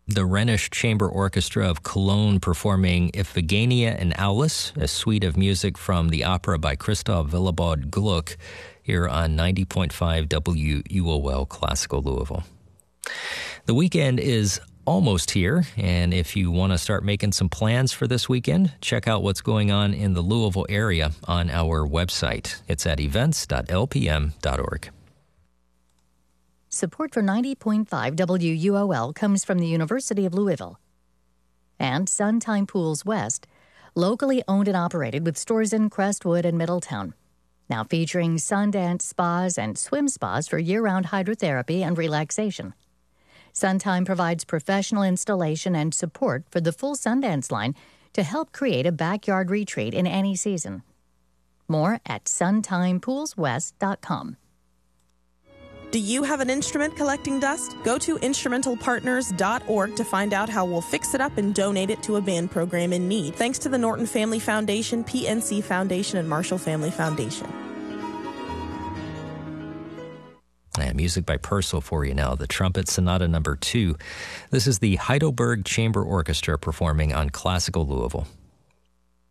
The Rhenish Chamber Orchestra of Cologne performing Iphigenia and Aulis, a suite of music from the opera by Christoph Willibald Gluck, here on 90.5 WUOL Classical Louisville. The weekend is almost here, and if you want to start making some plans for this weekend, check out what's going on in the Louisville area on our website. It's at events.lpm.org. Support for 90.5 WUOL comes from the University of Louisville and Suntime Pools West, locally owned and operated with stores in Crestwood and Middletown. Now featuring Sundance spas and swim spas for year-round hydrotherapy and relaxation. Suntime provides professional installation and support for the full Sundance line to help create a backyard retreat in any season. More at suntimepoolswest.com. Do you have an instrument collecting dust? Go to instrumentalpartners.org to find out how we'll fix it up and donate it to a band program in need. Thanks to the Norton Family Foundation, PNC Foundation, and Marshall Family Foundation. And music by Purcell for you now, the Trumpet Sonata No. 2. This is the Heidelberg Chamber Orchestra performing on Classical Louisville.